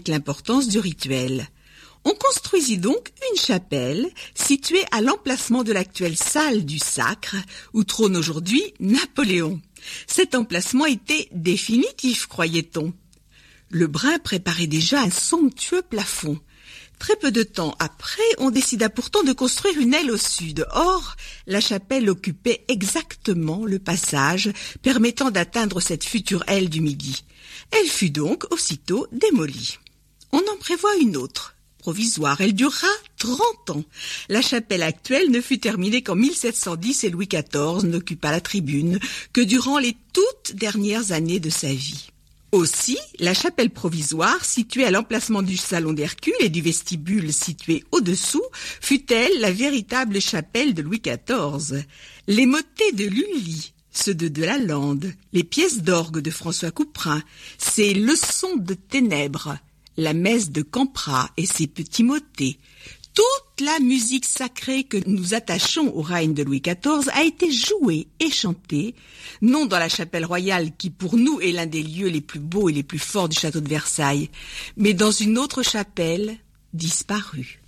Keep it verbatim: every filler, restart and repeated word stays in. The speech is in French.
avec l'importance du rituel. On construisit donc une chapelle située à l'emplacement de l'actuelle salle du Sacre, où trône aujourd'hui Napoléon. Cet emplacement était définitif, croyait-on. Le Brun préparait déjà un somptueux plafond. Très peu de temps après, on décida pourtant de construire une aile au sud. Or, la chapelle occupait exactement le passage permettant d'atteindre cette future aile du Midi. Elle fut donc aussitôt démolie. On en prévoit une autre, provisoire. Elle durera trente ans. La chapelle actuelle ne fut terminée qu'en mille sept cent dix et Louis quatorze n'occupa la tribune que durant les toutes dernières années de sa vie. Aussi, la chapelle provisoire, située à l'emplacement du salon d'Hercule et du vestibule situé au-dessous, fut-elle la véritable chapelle de Louis quatorze. Les motets de Lully, ceux de Delalande, les pièces d'orgue de François Couperin, ses leçons de ténèbres, la messe de Campras et ses petits motets, toute la musique sacrée que nous attachons au règne de Louis quatorze a été jouée et chantée, non dans la chapelle royale qui pour nous est l'un des lieux les plus beaux et les plus forts du château de Versailles, mais dans une autre chapelle disparue.